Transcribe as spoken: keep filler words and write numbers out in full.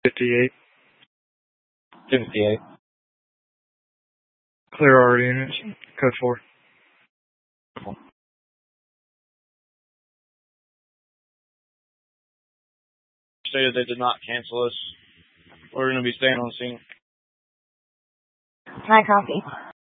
fifty-eight. fifty-eight. Clear all units. Code four. Stated they did not cancel us. We're going to be staying on scene. High copy.